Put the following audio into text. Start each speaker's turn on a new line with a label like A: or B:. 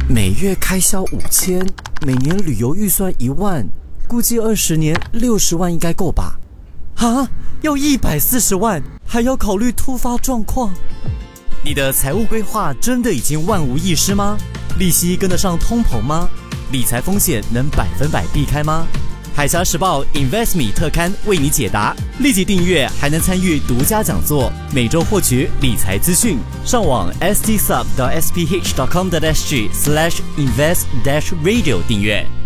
A: 每月开销5000，每年旅游预算1万，估计20年60万应该够吧？啊，要140万，还要考虑突发状况。你的财务规划真的已经万无一失吗？利息跟得上通膨吗？理财风险能100%避开吗？海峡时报 InvestMe 特刊为你解答，立即订阅还能参与独家讲座，每周获取理财资讯。上网 stsub.sph.com.sg/invest-radio 订阅。